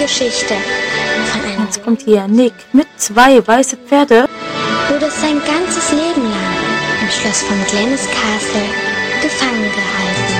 Geschichte von einem Jetzt kommt hier Nick mit 2 weiße Pferde. wurde sein ganzes Leben lang im Schloss von Glennis Castle gefangen gehalten.